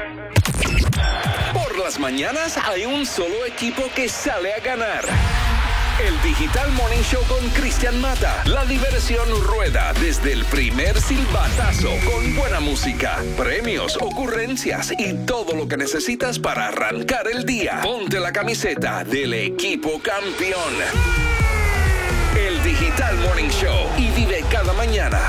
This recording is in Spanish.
Por las mañanas hay un solo equipo que sale a ganar. El Digital Morning Show con Cristian Mata. La diversión rueda desde el primer silbatazo con buena música, premios, ocurrencias y todo lo que necesitas para arrancar el día. Ponte la camiseta del equipo campeón. El Digital Morning Show y vive cada mañana